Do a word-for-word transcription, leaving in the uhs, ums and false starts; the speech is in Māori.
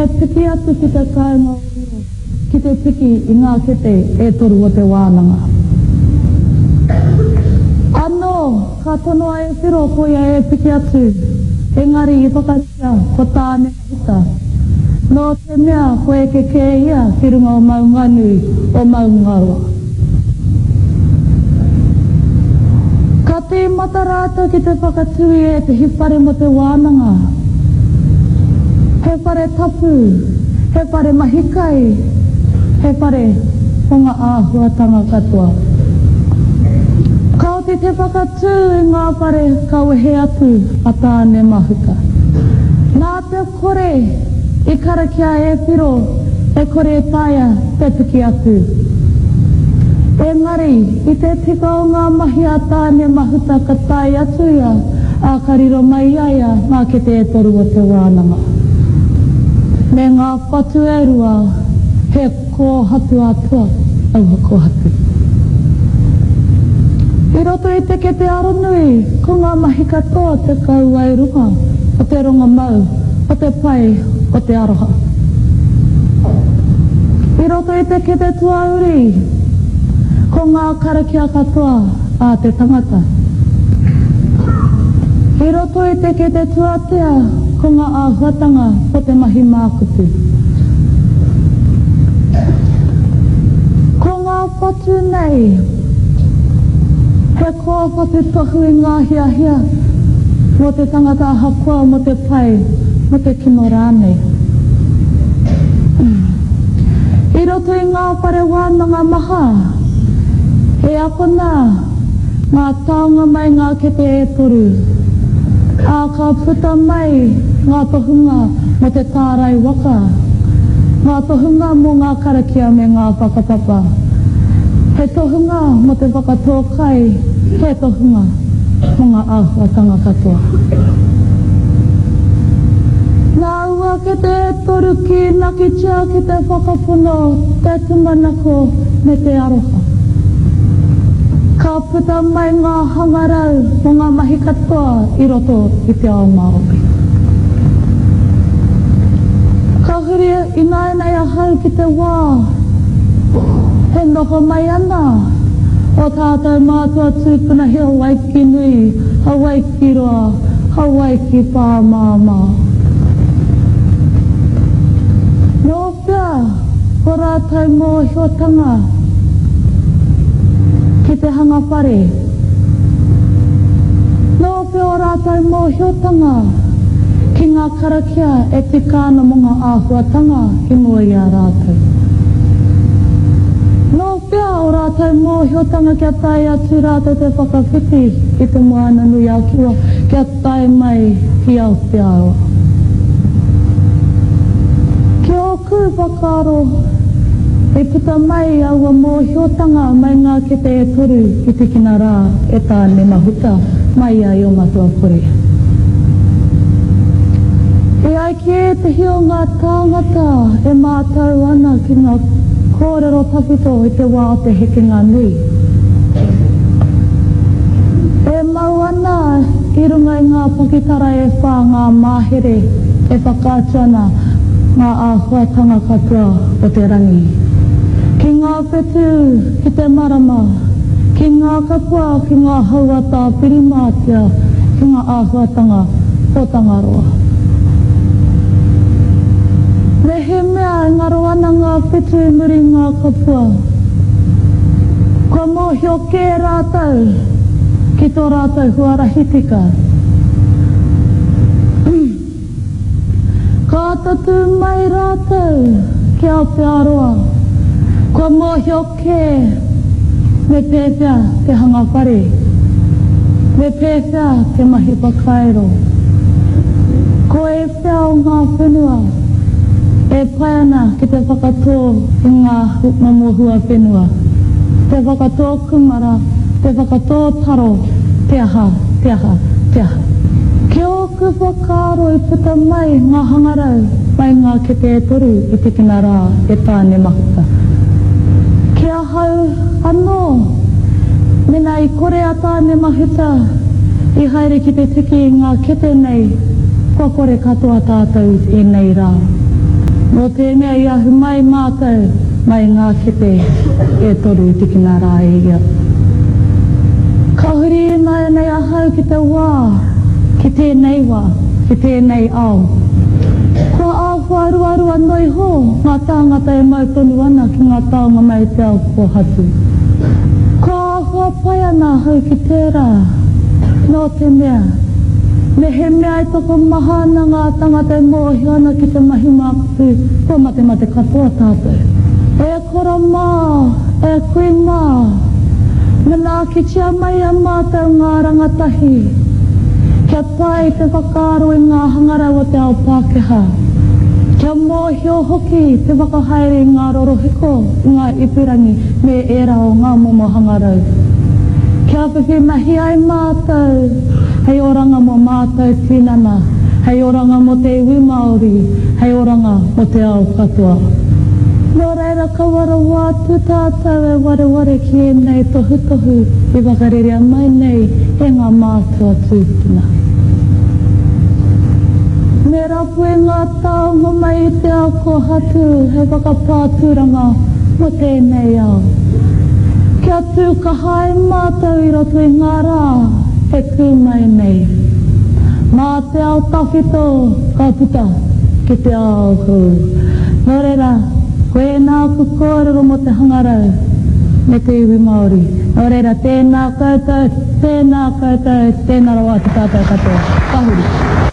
piki atu ki te kāinga ki te piki i ngā kete e toru o te wānanga. Anō, ka tono ai e whiro ko ia e piki atu, engari i whakatia ko tāne hita. Nō te mea ko e ke kē ia ki runga o maunganui o maungaroa. Ka te matarata ki te whakatui e te hipare mo te wānanga. He whare tapu, he whare mahikai, he whare honga āhuatanga katoa. Kao te te whakatū i ngā whare kauhe atu a tāne mahuka. Nā te kore i karakia e whiro, e kore e taia te piki atu. Engari, i te tika o ngā mahi a tāne mahuta ka tai atu ia, a kariro mai aia mā ke te e toru o te wānanga. Me ngā whatu e rua, he kōhatu atua, aua kōhatu. I roto i te ke te aronui, ko ngā mahi katoa te kau ai runga, o te ronga mau, o te pai, o te aroha. I roto i te ke te tuauri, ko ngā karakia katoa a te tangata. I roto i te ke te tuatea, ko ngā āhuatanga o te mahi mākutu. Ko ngā whatu nei, he kō whatu tohu i ngā hia hia, mo te tangata hapua, mo te pai, mo te kino rānei. I roto i ngā whare wānanga maha, e ako nā, ngā taonga mai ngā kete e toru, a ka puta mai ngā tohunga mo te tārai waka, ngā tohunga mo ngā karakia me ngā whakapapa. He tohunga mo te whakatōkai, he tohunga mo ngā āhuatanga katoa. Nā ua ke te toru ki naki tia ki te whakapono, te tumanako me te aroha. Ka puta mai ngā hangarau mo ngā mahi katoa i roto i te ao Māori. Ka huri i nāinai a hau ki te wā, he noho mai ana, o tātou mātua tūpuna he Hawaiki nui, Hawaiki roa, Hawaiki pā māmā. Nō pia, ko rātou mō hiotanga, ki te hanga whare. Nō pia o rātou mō hiotanga, ki ngā karakia e te kāna mo ngā āhuatanga ki mua i a rātou. Nō pia o rātou mō hiotanga kia tai atu rātou te whakawhiti i te moana nui a kia, kia tai mai ki Aotearoa. Ki oku whakaro, e puta mai aua mō hiotanga mai ngā kete e toru ki te kina rā e tāne mahuta mai a i o matua kore. E ai ki e te hio ngā tāngata e mātau ana ki ngā kōrero tapito i te wā o te hekenga nui. E mau ana i runga i ngā pakitara e whā ngā māhere e whakātuana ngā āhuatanga katoa o te rangi. Ki ngā petu, ki te marama, ki ngā kapua, ki ngā hauata pirimātia, ki ngā āhuatanga o Tangaroa. Rehe mea ngaro ana ngā petu i muri ngā kapua. Ko mōhio kē rātou, ki tō rātou huarahitika. Ka tatu mai rātou ki Aotearoa. Ko mōhio kē me pēpea te hanga whare. Me pēpea te mahi pakairo. Ko e whea o ngā whenua. E pai ana ki te whakatō i ngā mamohua whenua. Te whakatō kumara, te whakatō taro, te aha, te aha, te aha. Ki oku whakaro i puta mai ngā hangarau, mai ngā kete e toru i te kina rā e tāne mahuta. Kia hau anō, mena i kore a tāne mahuta, i haere ki te tiki i ngā kete nei, kua kore katoa tātou i nei rā. No te mea ia humai mātou mai ngā kete e toru tiki nā rā e ia. Ka huri e mai nei a hau ki te wā, ki tēnei wā, ki tēnei ao. Kua āhua rua rua noi ho, ngā tāngata e mai tonu ana ki ngā taonga mai te ao kua hatu. Kua āhua pai ana hau ki tērā, no te mea. Me he mea i toko maha na ngā tangata e mōhi ana ki te mahi mākupu, kua mate mate katoa tātou. E kora mā, e kui mā, mana ki tia mai a mātou ngā rangatahi, kia tai te whakaaro i ngā hangarau o te ao Pākehā, kia mōhi o hoki te whakahaere i ngā rorohiko, i ngā ipirangi, me e rao ngā momo hangarau. Kia whiwhi mahi ai mātou, hei oranga mo mātou tinana, hei oranga mo te iwi Māori, hei oranga mo te ao katoa. Nō reira ka wara wātu tātou e ware ware ki e nei tohu tohu, i wakarerea mai nei e ngā mātua tūpuna. Me rapu e ngā taonga mai i te ao ko hatu, he wakapāturanga mo tēnei ao. Kia tū ka hae mātou i roto i ngā rā, e kū mai nei. Mā te ao tawhito, ka puta ki te ao hu. Nō reira, koe nā ku kōrero mo te hangarau, me te iwi Māori. Nō reira, tēnā koutou, tēnā koutou, tēnā rawa te tātou katoa. Kahuri.